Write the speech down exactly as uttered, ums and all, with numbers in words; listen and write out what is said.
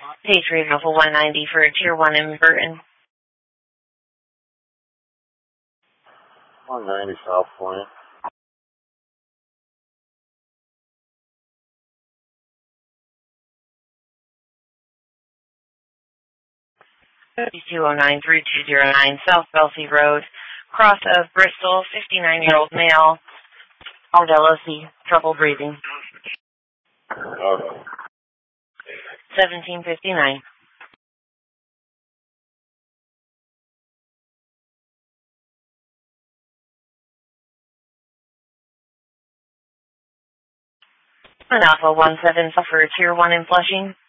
Patriot Alpha one ninety for Tier one in Burton. one ninety South Point. two oh nine three two oh nine South Belsey Road, cross of Bristol, fifty-nine-year-old male, Aldella C, trouble breathing. Okay. seventeen fifty-nine. An Alpha one seven for Tier one in Flushing.